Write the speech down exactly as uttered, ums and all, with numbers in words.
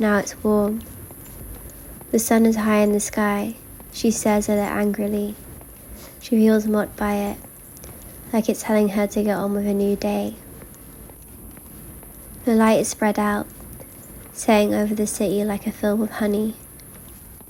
now it's warm. The sun is high in the sky. She stares at it angrily. She feels mocked by it, like it's telling her to get on with a new day. The light is spread out, setting over the city like a film of honey.